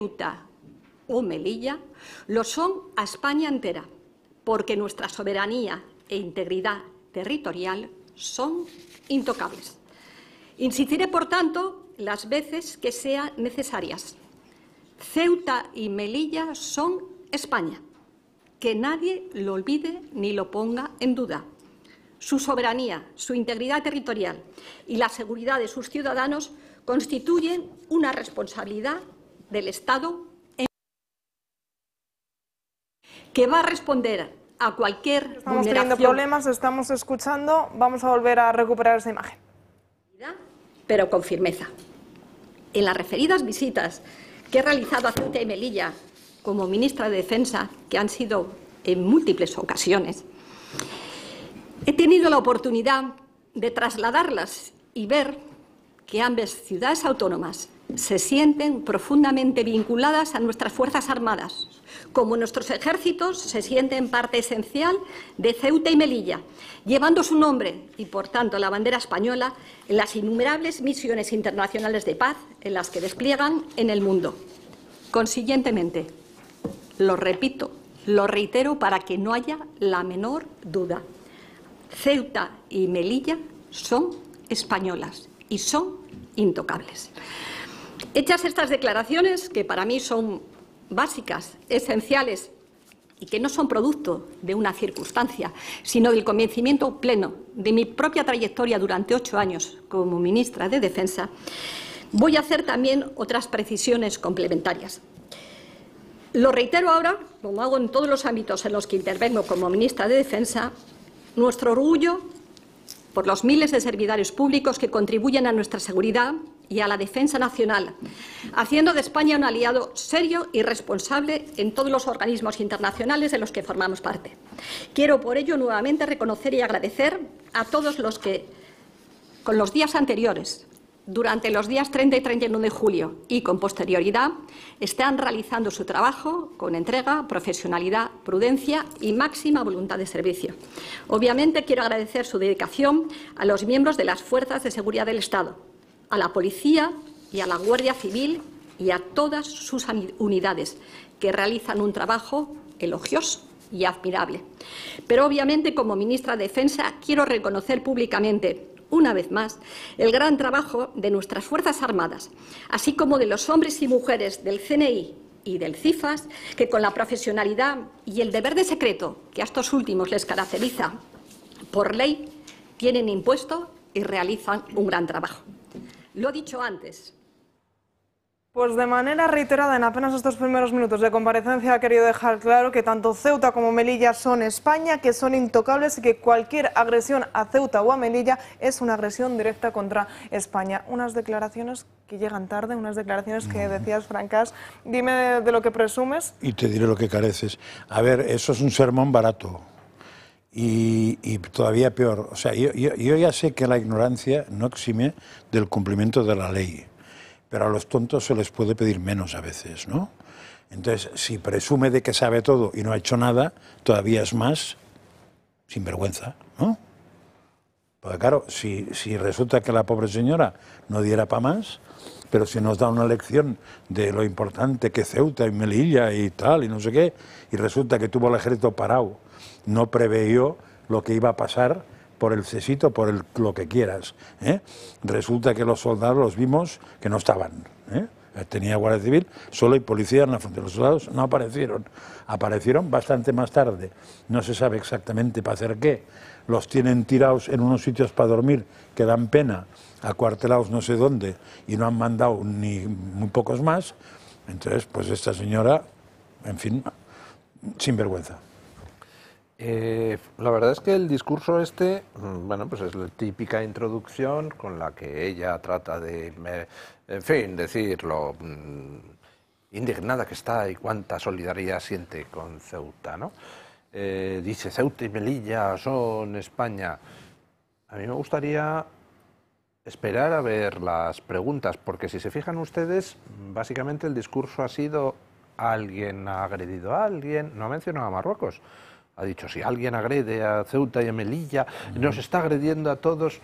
Ceuta o Melilla lo son a España entera, porque nuestra soberanía e integridad territorial son intocables. Insistiré, por tanto, las veces que sean necesarias. Ceuta y Melilla son España. Que nadie lo olvide ni lo ponga en duda. Su soberanía, su integridad territorial y la seguridad de sus ciudadanos constituyen una responsabilidad del Estado que va a responder a cualquier vulneración. Estamos teniendo problemas, estamos escuchando. Vamos a volver a recuperar esa imagen. Pero con firmeza. En las referidas visitas que he realizado a Ceuta y Melilla como ministra de Defensa, que han sido en múltiples ocasiones, he tenido la oportunidad de trasladarlas y ver que ambas ciudades autónomas se sienten profundamente vinculadas a nuestras Fuerzas Armadas, como nuestros ejércitos se sienten parte esencial de Ceuta y Melilla, llevando su nombre y, por tanto, la bandera española en las innumerables misiones internacionales de paz en las que despliegan en el mundo. Consiguientemente, lo repito, lo reitero para que no haya la menor duda, Ceuta y Melilla son españolas y son intocables. Hechas estas declaraciones, que para mí son básicas, esenciales y que no son producto de una circunstancia, sino del convencimiento pleno de mi propia trayectoria durante 8 años como ministra de Defensa, voy a hacer también otras precisiones complementarias. Lo reitero ahora, como hago en todos los ámbitos en los que intervengo como ministra de Defensa, nuestro orgullo por los miles de servidores públicos que contribuyen a nuestra seguridad y a la defensa nacional, haciendo de España un aliado serio y responsable en todos los organismos internacionales de los que formamos parte. Quiero, por ello, nuevamente reconocer y agradecer a todos los que, con los días anteriores, durante los días 30 y 31 de julio y con posterioridad, están realizando su trabajo con entrega, profesionalidad, prudencia y máxima voluntad de servicio. Obviamente, quiero agradecer su dedicación a los miembros de las Fuerzas de Seguridad del Estado, a la Policía y a la Guardia Civil y a todas sus unidades, que realizan un trabajo elogioso y admirable. Pero, obviamente, como ministra de Defensa, quiero reconocer públicamente, una vez más, el gran trabajo de nuestras Fuerzas Armadas, así como de los hombres y mujeres del CNI y del CIFAS, que con la profesionalidad y el deber de secreto que a estos últimos les caracteriza por ley, tienen impuesto y realizan un gran trabajo. Lo he dicho antes. Pues de manera reiterada, en apenas estos primeros minutos de comparecencia, ha querido dejar claro que tanto Ceuta como Melilla son España, que son intocables y que cualquier agresión a Ceuta o a Melilla es una agresión directa contra España. Unas declaraciones que llegan tarde, unas declaraciones que decías, Francas. Dime de lo que presumes. Y te diré lo que careces. A ver, eso es un sermón barato. Y todavía peor. O sea, yo ya sé que la ignorancia no exime del cumplimiento de la ley. Pero a los tontos se les puede pedir menos a veces, ¿no? Entonces, si presume de que sabe todo y no ha hecho nada, todavía es más sinvergüenza, ¿no? Porque claro, si resulta que la pobre señora no diera para más, pero si nos da una lección de lo importante que Ceuta y Melilla y tal, y no sé qué, y resulta que tuvo el ejército parado, no preveyó lo que iba a pasar por el cesito, por lo que quieras, ¿eh? Resulta que los soldados los vimos que no estaban, ¿eh? Tenía Guardia Civil, solo hay policía en la frontera. Los soldados no aparecieron, aparecieron bastante más tarde. No se sabe exactamente para hacer qué. Los tienen tirados en unos sitios para dormir que dan pena, acuartelados no sé dónde, y no han mandado ni muy pocos más. Entonces, pues esta señora, en fin, sinvergüenza. La verdad es que el discurso este, bueno, pues es la típica introducción con la que ella trata de, en fin, decir lo indignada que está y cuánta solidaridad siente con Ceuta, ¿no? Dice, Ceuta y Melilla son España. A mí me gustaría esperar a ver las preguntas, porque si se fijan ustedes, básicamente el discurso ha sido alguien ha agredido a alguien, no ha mencionado a Marruecos. Ha dicho, si alguien agrede a Ceuta y a Melilla, nos está agrediendo a todos.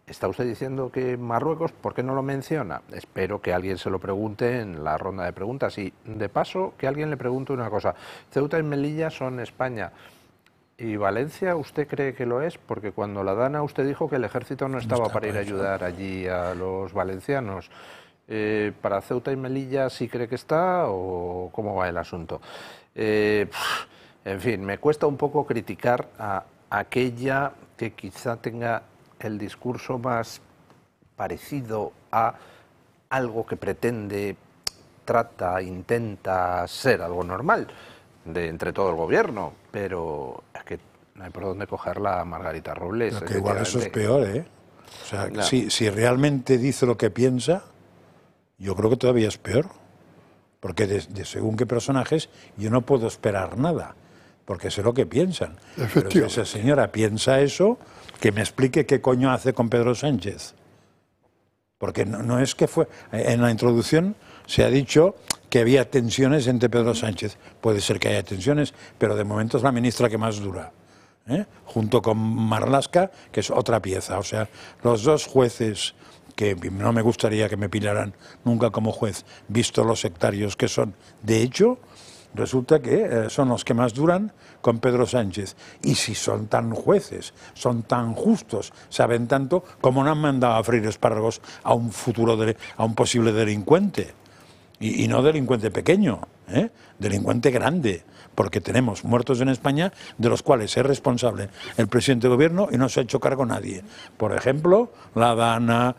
¿Está usted diciendo que Marruecos, por qué no lo menciona? Espero que alguien se lo pregunte en la ronda de preguntas. Y, de paso, que alguien le pregunte una cosa. Ceuta y Melilla son España. ¿Y Valencia usted cree que lo es? Porque cuando la Dana usted dijo que el ejército no estaba para ir a ayudar allí a los valencianos. ¿Para Ceuta y Melilla sí cree que está o cómo va el asunto? En fin, me cuesta un poco criticar a aquella que quizá tenga el discurso más parecido a algo que pretende, trata, intenta ser algo normal de entre todo el gobierno, pero es que no hay por dónde cogerla a Margarita Robles. Pero que igual eso es peor, ¿eh? O sea, no. si realmente dice lo que piensa, yo creo que todavía es peor, porque de según qué personajes yo no puedo esperar nada, porque sé lo que piensan. Pero si esa señora piensa eso, que me explique qué coño hace con Pedro Sánchez. Porque no es que fue... En la introducción se ha dicho que había tensiones entre Pedro Sánchez. Puede ser que haya tensiones, pero de momento es la ministra que más dura, junto con Marlaska, que es otra pieza. O sea, los dos jueces, que no me gustaría que me pillaran nunca como juez, visto los sectarios que son. De hecho, resulta que son los que más duran con Pedro Sánchez. Y si son tan jueces, son tan justos, saben tanto, como no han mandado a freír espárragos a un a un posible delincuente. Y no delincuente pequeño, delincuente grande. Porque tenemos muertos en España de los cuales es responsable el presidente de gobierno y no se ha hecho cargo nadie. Por ejemplo, la Dana,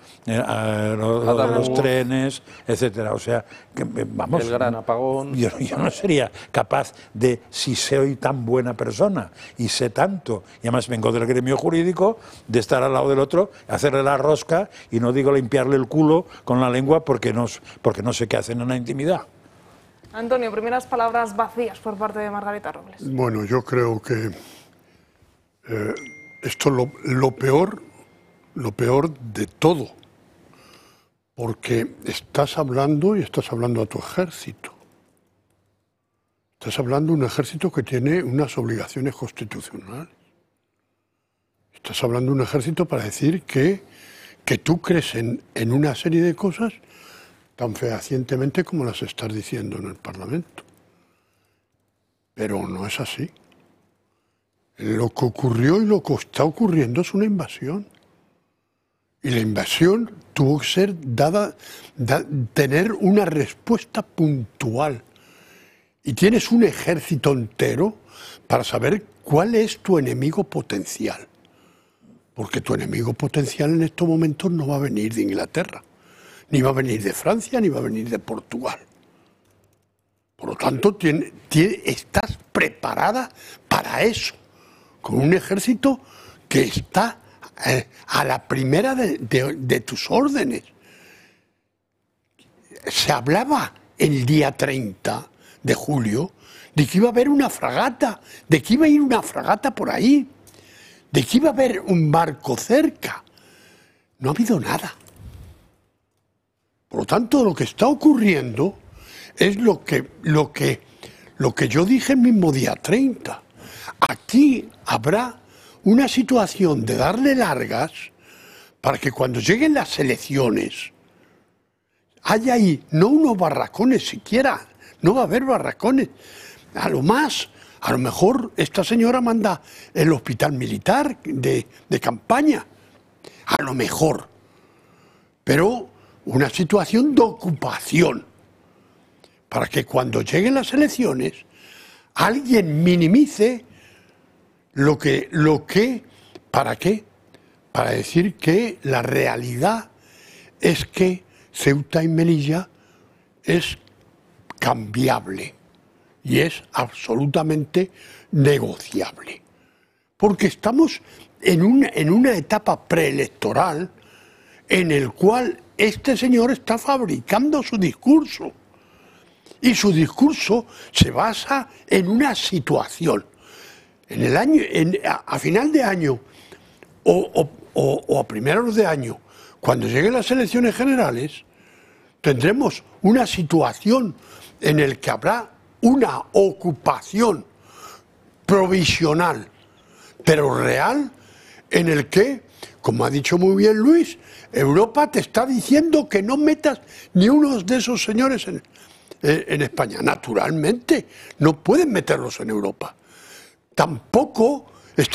los trenes, etcétera. O sea, que, vamos... El gran apagón... Yo no sería capaz de, si soy tan buena persona y sé tanto, y además vengo del gremio jurídico, de estar al lado del otro, hacerle la rosca y no digo limpiarle el culo con la lengua porque no sé qué hacen en la intimidad. Antonio, primeras palabras vacías por parte de Margarita Robles. Bueno, yo creo que esto es lo peor de todo, porque estás hablando a tu ejército. Estás hablando de un ejército que tiene unas obligaciones constitucionales. Estás hablando de un ejército para decir que tú crees en una serie de cosas tan fehacientemente como las estás diciendo en el Parlamento. Pero no es así. Lo que ocurrió y lo que está ocurriendo es una invasión. Y la invasión tuvo que ser tener una respuesta puntual. Y tienes un ejército entero para saber cuál es tu enemigo potencial. Porque tu enemigo potencial en estos momentos no va a venir de Inglaterra, ni va a venir de Francia, ni va a venir de Portugal. Por lo tanto, estás preparada para eso, con un ejército que está a la primera de tus órdenes. Se hablaba el día 30 de julio de que iba a haber una fragata, de que iba a ir una fragata por ahí, de que iba a haber un barco cerca. No ha habido nada. Por lo tanto, lo que está ocurriendo es lo que yo dije el mismo día 30. Aquí habrá una situación de darle largas para que cuando lleguen las elecciones haya ahí no unos barracones siquiera, no va a haber barracones. A lo mejor esta señora manda el hospital militar de campaña, a lo mejor, pero una situación de ocupación, para que cuando lleguen las elecciones alguien minimice ¿para qué? Para decir que la realidad es que Ceuta y Melilla es cambiable y es absolutamente negociable. Porque estamos en una etapa preelectoral en el cual este señor está fabricando su discurso. Y su discurso se basa en una situación. A final de año o a primeros de año, cuando lleguen las elecciones generales, tendremos una situación en la que habrá una ocupación provisional, pero real, en el que como ha dicho muy bien Luis, Europa te está diciendo que no metas ni uno de esos señores en España. Naturalmente, no pueden meterlos en Europa. Tampoco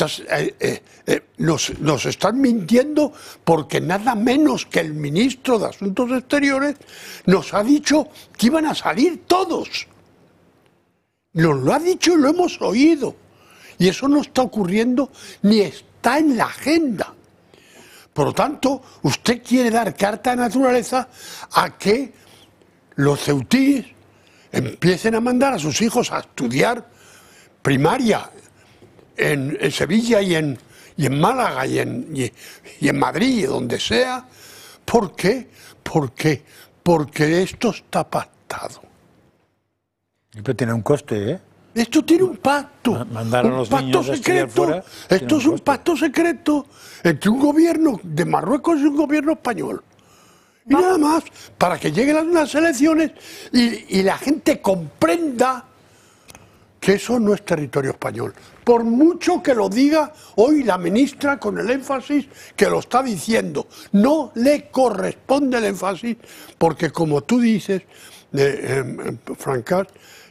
nos están mintiendo, porque nada menos que el ministro de Asuntos Exteriores nos ha dicho que iban a salir todos. Nos lo ha dicho y lo hemos oído. Y eso no está ocurriendo ni está en la agenda. Por lo tanto, usted quiere dar carta de naturaleza a que los ceutíes empiecen a mandar a sus hijos a estudiar primaria en Sevilla y en Málaga y en Madrid, donde sea. ¿Por qué? Porque esto está pactado. Pero tiene un coste, ¿eh? Esto tiene un pacto. Mandar a los niños a estudiar fuera. Esto es un pacto secreto entre un gobierno de Marruecos y un gobierno español. Y nada más, para que lleguen las elecciones y la gente comprenda que eso no es territorio español. Por mucho que lo diga hoy la ministra con el énfasis que lo está diciendo, no le corresponde el énfasis, porque como tú dices, Francas,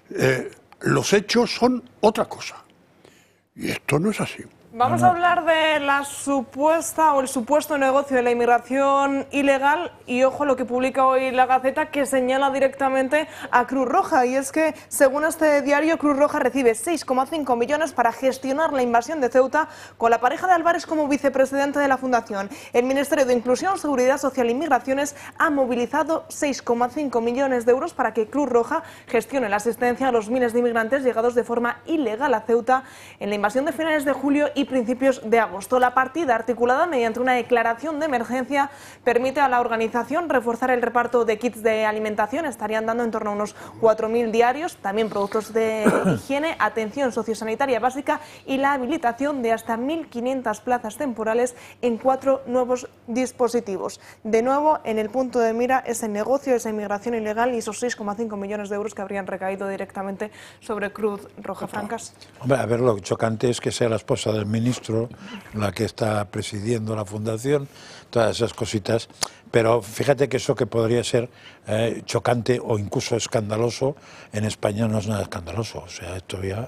los hechos son otra cosa. Y esto no es así. Vamos a hablar de la supuesta o el supuesto negocio de la inmigración ilegal y ojo lo que publica hoy la Gaceta, que señala directamente a Cruz Roja, y es que según este diario Cruz Roja recibe 6,5 millones para gestionar la invasión de Ceuta con la pareja de Álvarez como vicepresidente de la fundación. El Ministerio de Inclusión, Seguridad Social y Migraciones ha movilizado 6,5 millones de euros para que Cruz Roja gestione la asistencia a los miles de inmigrantes llegados de forma ilegal a Ceuta en la invasión de finales de julio y principios de agosto. La partida, articulada mediante una declaración de emergencia, permite a la organización reforzar el reparto de kits de alimentación. Estarían dando en torno a unos 4.000 diarios, también productos de higiene, atención sociosanitaria básica y la habilitación de hasta 1.500 plazas temporales en 4 nuevos dispositivos. De nuevo, en el punto de mira ese negocio, esa inmigración ilegal y esos 6,5 millones de euros que habrían recaído directamente sobre Cruz Roja. Francas. Hombre, a ver, lo chocante es que sea la esposa del ministro la que está presidiendo la fundación, todas esas cositas, pero fíjate que eso que podría ser chocante o incluso escandaloso, en España no es nada escandaloso, o sea, esto ya...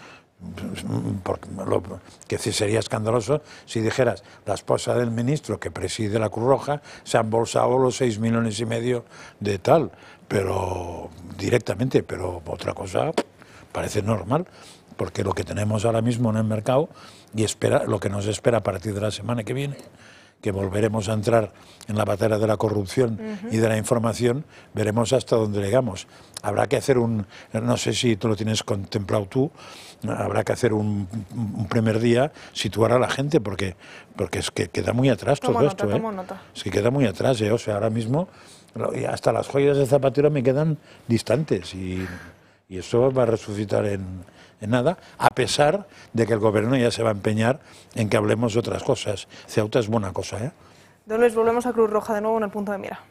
que sería escandaloso si dijeras la esposa del ministro que preside la Cruz Roja se ha embolsado los 6,5 millones de tal, pero directamente, pero otra cosa parece normal, porque lo que tenemos ahora mismo en el mercado y lo que nos espera a partir de la semana que viene, que volveremos a entrar en la batalla de la corrupción y de la información, veremos hasta dónde llegamos. Habrá que hacer no sé si tú lo tienes contemplado tú, habrá que hacer un primer día, situar a la gente, porque es que queda muy atrás todo esto. Es que queda muy atrás, o sea, ahora mismo hasta las joyas de Zapatero me quedan distantes y eso va a resucitar en nada, a pesar de que el gobierno ya se va a empeñar en que hablemos de otras cosas. Ceuta es buena cosa, ¿eh? Don Luis, volvemos a Cruz Roja de nuevo en el punto de mira.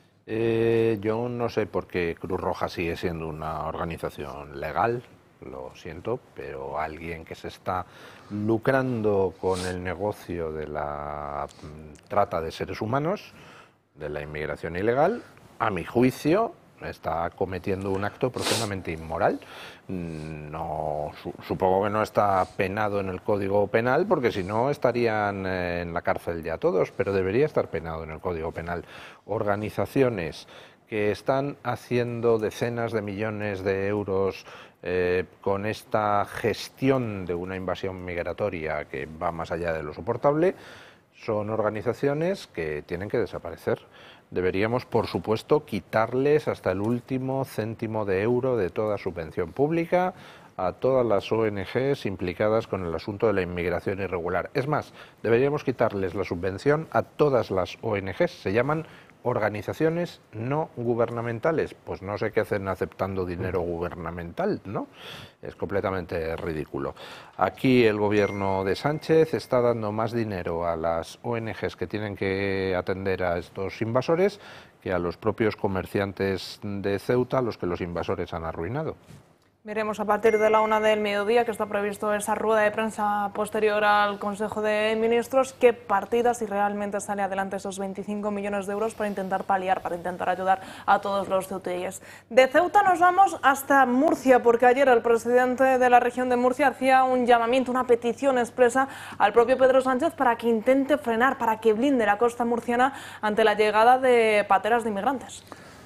Yo no sé por qué Cruz Roja sigue siendo una organización legal, lo siento, pero alguien que se está lucrando con el negocio de la trata de seres humanos, de la inmigración ilegal, a mi juicio está cometiendo un acto profundamente inmoral. No, supongo que no está penado en el Código Penal, porque si no estarían en la cárcel ya todos, pero debería estar penado en el Código Penal. Organizaciones que están haciendo decenas de millones de euros con esta gestión de una invasión migratoria que va más allá de lo soportable, son organizaciones que tienen que desaparecer. Deberíamos, por supuesto, quitarles hasta el último céntimo de euro de toda subvención pública a todas las ONGs implicadas con el asunto de la inmigración irregular. Es más, deberíamos quitarles la subvención a todas las ONGs. Se llaman organizaciones no gubernamentales. Pues no sé qué hacen aceptando dinero gubernamental, ¿no? Es completamente ridículo. Aquí el gobierno de Sánchez está dando más dinero a las ONGs que tienen que atender a estos invasores que a los propios comerciantes de Ceuta, a los que los invasores han arruinado. Veremos a partir de la 1 del mediodía, que está previsto esa rueda de prensa posterior al Consejo de Ministros, qué partidas, si realmente sale adelante esos 25 millones de euros para intentar paliar, para intentar ayudar a todos los ceutíes. De Ceuta nos vamos hasta Murcia, porque ayer el presidente de la región de Murcia hacía un llamamiento, una petición expresa al propio Pedro Sánchez para que intente frenar, para que blinde la costa murciana ante la llegada de pateras de inmigrantes.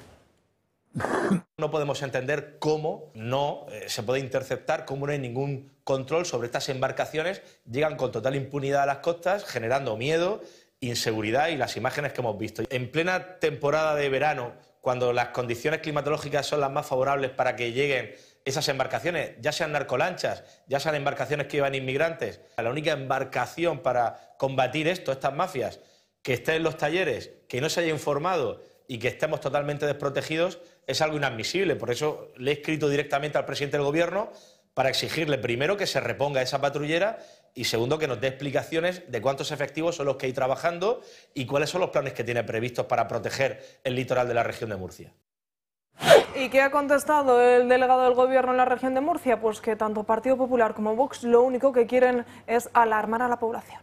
No podemos entender cómo no se puede interceptar, cómo no hay ningún control sobre estas embarcaciones. Llegan con total impunidad a las costas, generando miedo, inseguridad y las imágenes que hemos visto. En plena temporada de verano, cuando las condiciones climatológicas son las más favorables para que lleguen esas embarcaciones, ya sean narcolanchas, ya sean embarcaciones que llevan inmigrantes, la única embarcación para combatir estas mafias, que esté en los talleres, que no se haya informado y que estemos totalmente desprotegidos, es algo inadmisible. Por eso le he escrito directamente al presidente del Gobierno para exigirle, primero, que se reponga esa patrullera y, segundo, que nos dé explicaciones de cuántos efectivos son los que hay trabajando y cuáles son los planes que tiene previstos para proteger el litoral de la región de Murcia. ¿Y qué ha contestado el delegado del Gobierno en la región de Murcia? Pues que tanto Partido Popular como Vox lo único que quieren es alarmar a la población.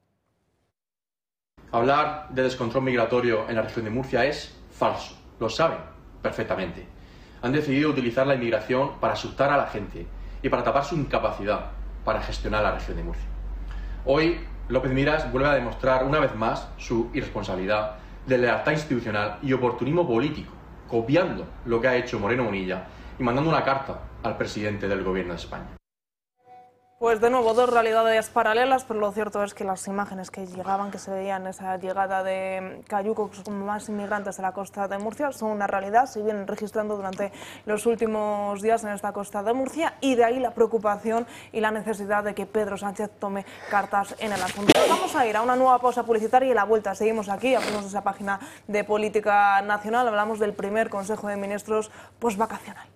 Hablar de descontrol migratorio en la región de Murcia es falso, lo saben perfectamente. Han decidido utilizar la inmigración para asustar a la gente y para tapar su incapacidad para gestionar la región de Murcia. Hoy, López Miras vuelve a demostrar una vez más su irresponsabilidad, deslealtad institucional y oportunismo político, copiando lo que ha hecho Moreno Bonilla y mandando una carta al presidente del Gobierno de España. Pues de nuevo, dos realidades paralelas, pero lo cierto es que las imágenes que llegaban, que se veían, esa llegada de cayucos como más inmigrantes a la costa de Murcia, son una realidad, se vienen registrando durante los últimos días en esta costa de Murcia, y de ahí la preocupación y la necesidad de que Pedro Sánchez tome cartas en el asunto. Vamos a ir a una nueva pausa publicitaria y a la vuelta seguimos aquí, abrimos esa página de Política Nacional, hablamos del primer Consejo de Ministros postvacacional.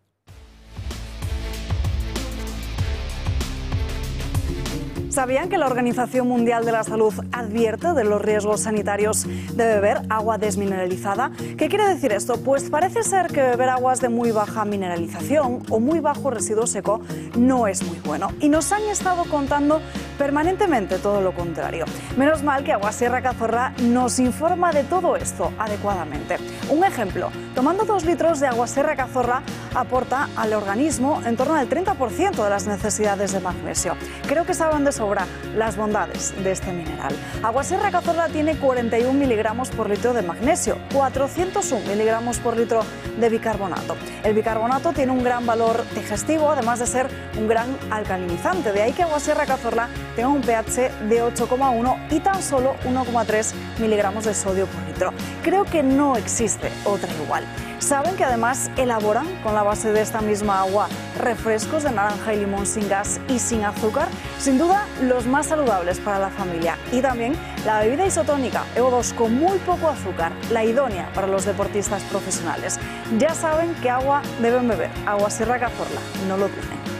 ¿Sabían que la Organización Mundial de la Salud advierte de los riesgos sanitarios de beber agua desmineralizada? ¿Qué quiere decir esto? Pues parece ser que beber aguas de muy baja mineralización o muy bajo residuo seco no es muy bueno. Y nos han estado contando permanentemente todo lo contrario. Menos mal que Agua Sierra Cazorla nos informa de todo esto adecuadamente. Un ejemplo, tomando 2 litros de Agua Sierra Cazorla aporta al organismo en torno al 30% de las necesidades de magnesio. Creo que saben de sobra las bondades de este mineral. Agua Sierra Cazorla tiene 41 miligramos por litro de magnesio, 401 miligramos por litro de bicarbonato. El bicarbonato tiene un gran valor digestivo, además de ser un gran alcalinizante. De ahí que Agua Sierra Cazorla tenga un pH de 8,1 y tan solo 1,3 miligramos de sodio por litro. Creo que no existe otra igual. Saben que además elaboran con la base de esta misma agua refrescos de naranja y limón sin gas y sin azúcar, sin duda los más saludables para la familia. Y también la bebida isotónica EO2 con muy poco azúcar, la idónea para los deportistas profesionales. Ya saben qué agua deben beber. Agua Sierra Cazorla, no lo duden.